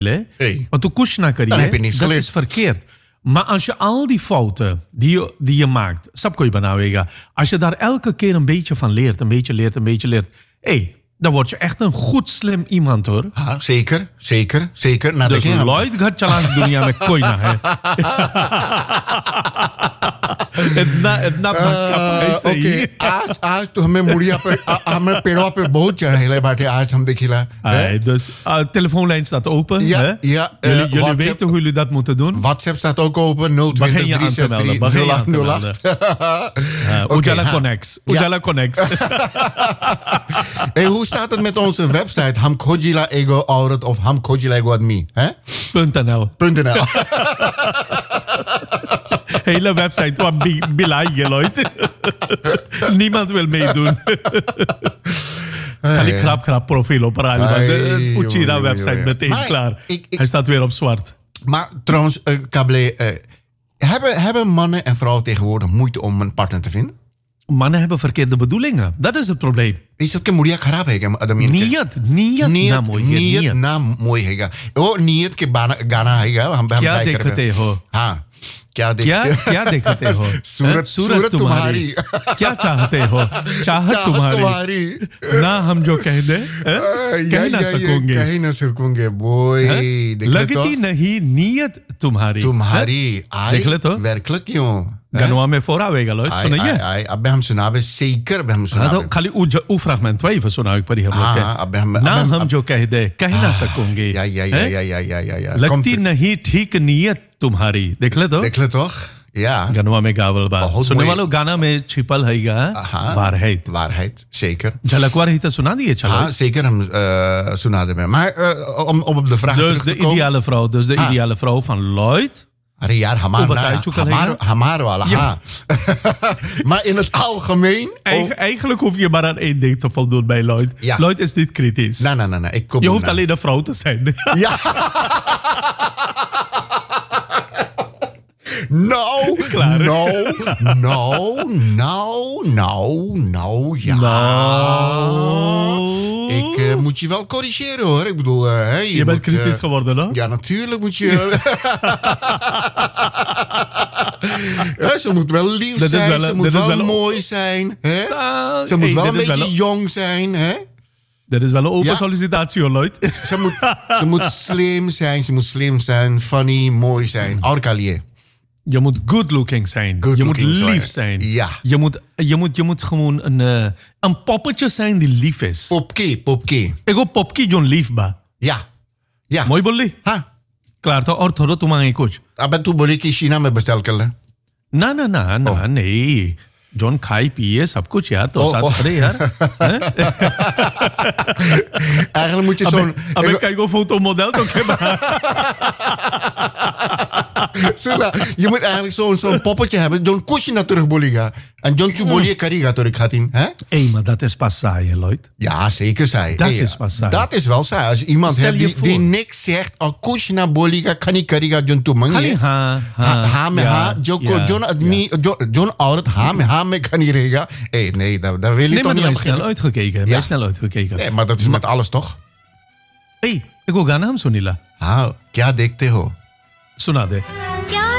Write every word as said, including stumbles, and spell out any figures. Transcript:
Hey. Want toen kush na Dan heb je kariye, niks dat geleerd. is verkeerd. Maar als je al die fouten die je, die je maakt, sab ko banawega. Als je daar elke keer een beetje van leert, een beetje leert, een beetje leert. Hé, hey, dan word je echt een goed slim iemand hoor. Ha, zeker, zeker, zeker. Nou, Dus dat je- Lloyd gaat challenge dunia met koi na hai. इतना इतना धक्का पाए सही ओके आज आज तो हमें मुड़िया पे आ- हमें पेड़वा पे बहुत चढ़ाई बाटे आज हम देखिला Hey, dus uh, telefoonlijn staat open. Ja, hè? ja, uh, jullie jullie WhatsApp- weten hoe jullie dat moeten doen. WhatsApp staat ook open nul Begin twintig je aan drie te zes drie melden. Begin je nul aan acht te nul melden. acht. Uh, Oké, Ujala ha. Connects. Ja. Ujala Connects. Hey, hoe staat het met onze website Ham Khojila Ego Aurat of Ham Khojila Ego Admi? Hè? .nl. .nl. Hele website waar bi- bilaai Lloyd. Niemand wil meedoen. Kan ik krap krap profiel op Ai, De jongen, Uchira jongen, website jongen. meteen Maar klaar. ik- ik- Hij staat weer op zwart. Maar trouwens, uh, Kable, uh, hebben, hebben mannen en vrouwen tegenwoordig moeite om een partner te vinden? Mannen hebben verkeerde bedoelingen. Dat is het probleem. Is dat मुड़िया खराब है क्या आदमी के? Niyat, niyat na नियत mooi. नियत Niyat. ना मोई हैगा वो नियत के बाना गाना हैगा हम हम क्या ट्राई कर देखते रहे हैं। हो? हाँ क्या क्या देखते क्या देखते हो? सूरत हैं? सूरत तुम्हारी क्या चाहते हो? चाहत चाहत तुम्हारी तुम्हारी ना हम जो कह दे हैं? कह ना सकोगे कह ना सकोगे बोय हैं? देख ले तो लगती नहीं नीयत तुम्हारी तुम्हारी हैं? देख ले तो werkelijk joh गनवा में फोर आवेगा लो आई सुनिए आई अब हम सुनावे zeker अब हम हाँ सुनावे तो खाली उ उ फ्रैगमेंट वही सुना एक परी हम लोग हाँ, के अब हम- ना अब हम- हम जो कह दे कह ना सकोगे या या या हैं? या या या या या लगती नहीं ठीक नीयत तुम्हारी देख ले तो देख ले toch ja गनवा में गावल बा बहुत सुनने मोई- वालों गाना में छिपल है गा हाँ, वारheid waarheid zeker झलकवा रही तो सुना दिए चलो Ja, zeker hem uh, Sunade mee. Maar uh, om, om op de vraag dus terug de te komen. ideale vrouw dus de Ah. ideale vrouw van Lloyd अरे यार हमार Hoe ना बताई चुका है हमार ना? हमार वाला Ja. हाँ maar in het algemeen Eig- eigenlijk hoef je maar aan één ding te voldoen bij Lloyd Ja. Lloyd is niet kritisch nee nee nee nee ik kom je hoeft na. alleen een vrouw te zijn ja nou Klaar. nou nou nou nou nou ja Nou. ik uh, moet je wel corrigeren hoor ik bedoel uh, hè, je, je bent moet, kritisch uh, geworden hoor Ja, natuurlijk moet je. ja, ze moet wel lief Dit is zijn, wel ze een- moet dit is wel, wel een- mooi zijn. Hè? Sa- Ze moet hey, wel dit een is beetje wel een- jong zijn. Hè? Dit is wel een open Ja. sollicitatie hoor Lloyd Ze, moet, ze moet slim zijn, ze moet slim zijn, funny, mooi zijn. Orkalier. Je moet good looking zijn. Good je moet looking lief zijn. zijn. Ja. Je moet, je moet, je moet gewoon een, uh, een poppetje zijn die lief is. Popke, popke. Ik hoop popki John lief ba. Ja. Ja. Mooi bolli. हाँ Klaar तो और थोड़ा तुम्हारे कुछ अब तू बोली कि शीना में बस्tel कर ले ना ना ना ना नहीं जॉन खाई पिए सब कुछ यार तो Oh, साथ oh. करे यार हैं? Eigenlijk moet je zo'n... अब मैं कई को fotomodel तो के बाहर Sula, je moet eigenlijk zo'n zo'n poppetje hebben. Zo'n kusje naar terug boliga. En John Chubolie kariga terug gaat in. Hè? Hé, maar dat is pas saai, hè, Lloyd. Ja, zeker saai. Dat Hey, is pas saai. Dat is wel saai. Als je iemand Stel hebt je die, voor. die niks zegt. Al kusje naar boliga, kan ik kariga John Tumangi. Gali ha, ha, Ha, ha me ja, ha. Joko, ja, John admi, John, John Auret, ha me ha me kan niet rega. Hé, nee, daar, daar wil je Nee, toch maar niet wij aan snel beginnen. uitgekeken. Ja. Wij snel uitgekeken. Nee, maar dat is met alles toch? Hé, ik wil गाना हम सुनीला हाँ क्या देखते हो सुना दे